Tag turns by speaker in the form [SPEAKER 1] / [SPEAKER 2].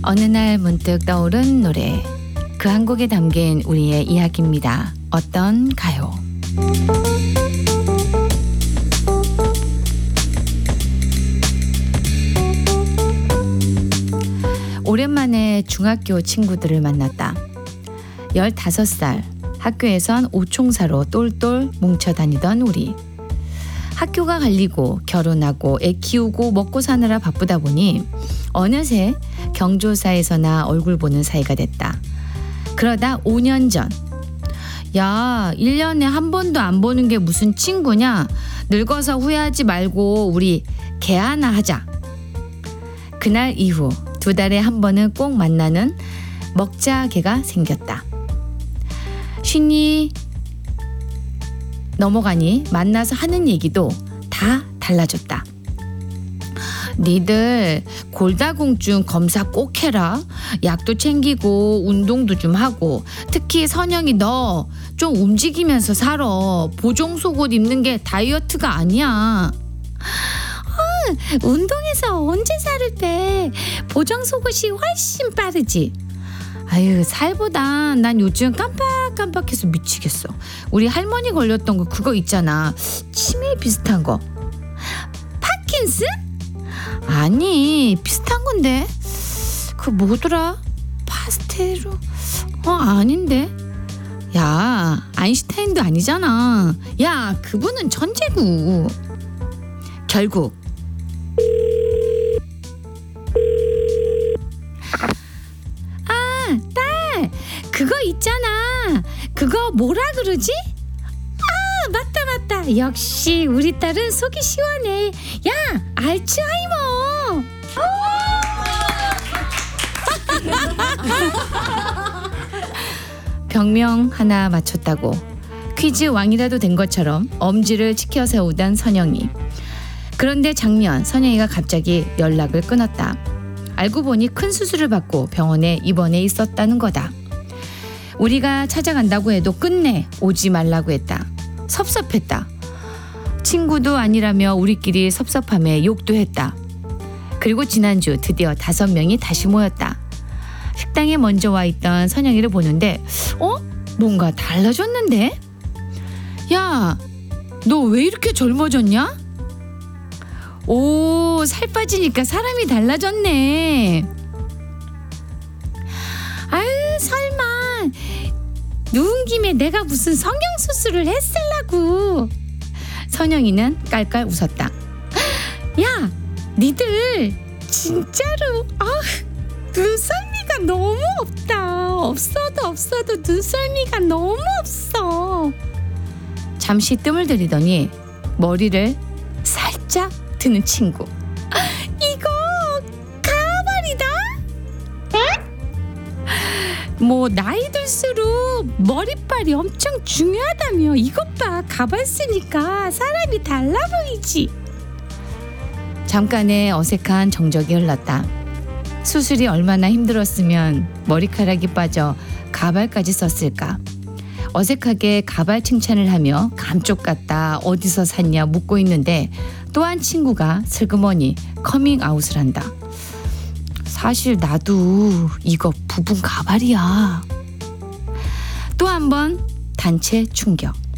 [SPEAKER 1] 어느 날 문득 떠오른 노래, 그 한 곡에 담긴 우리의 이야기입니다. 어떤 가요? 오랜만에 중학교 친구들을 만났다. 15살, 학교에선 오총사로 똘똘 뭉쳐 다니던 우리. 학교가 갈리고 결혼하고 애 키우고 먹고 사느라 바쁘다 보니 어느새 경조사에서나 얼굴 보는 사이가 됐다. 그러다 5년 전, 야, 1년에 한 번도 안 보는 게 무슨 친구냐? 늙어서 후회하지 말고 우리 개 하나 하자. 그날 이후 2달에 한 번은 꼭 만나는 먹자 개가 생겼다. 쉰이 넘어가니 만나서 하는 얘기도 다 달라졌다. 니들 골다공증 검사 꼭 해라. 약도 챙기고 운동도 좀 하고, 특히 선영이 너 좀 움직이면서 살아. 보정 속옷 입는 게 다이어트가 아니야. 운동해서 언제 살을 빼. 보정 속옷이 훨씬 빠르지. 아유, 살보다 난 요즘 깜빡깜빡해서 미치겠어. 우리 할머니 걸렸던 거 그거 있잖아, 치매 비슷한 거. 파킨슨? 아니, 비슷한 건데. 그 뭐더라? 파스테로? 아닌데. 야, 아인슈타인도 아니잖아. 야, 그분은 천재고. 결국 딸, 그거 있잖아. 그거 뭐라 그러지? 맞다. 역시 우리 딸은 속이 시원해. 야, 알츠하이머. 병명 하나 맞췄다고 퀴즈 왕이라도 된 것처럼 엄지를 치켜 세우던 선영이. 그런데 작년 선영이가 갑자기 연락을 끊었다. 알고 보니 큰 수술을 받고 병원에 입원해 있었다는 거다. 우리가 찾아간다고 해도 끝내 오지 말라고 했다. 섭섭했다. 친구도 아니라며 우리끼리 섭섭함에 욕도 했다. 그리고 지난주 드디어 5명이 다시 모였다. 식당에 먼저 와 있던 선영이를 보는데 뭔가 달라졌는데? 야, 너 왜 이렇게 젊어졌냐? 오, 살 빠지니까 사람이 달라졌네. 아유, 설마 누운 김에 내가 무슨 성형수술을 했을라고. 선영이는 깔깔 웃었다. 야, 니들 진짜로 눈썰미가 너무 없다. 없어도 눈썰미가 너무 없어. 잠시 뜸을 들이더니 머리를 살짝 드는 친구. 이거 가발이다? 뭐 나이 들수록 머리빨이 엄청 중요하다며. 이것 봐, 가발 쓰니까 사람이 달라 보이지. 잠깐의 어색한 정적이 흘렀다. 수술이 얼마나 힘들었으면 머리카락이 빠져 가발까지 썼을까. 어색하게 가발 칭찬을 하며 감쪽 같다, 어디서 샀냐 묻고 있는데 또 한 친구가 슬그머니 커밍아웃을 한다. 사실 나도 이거 부분 가발이야. 또 한 번 단체 충격.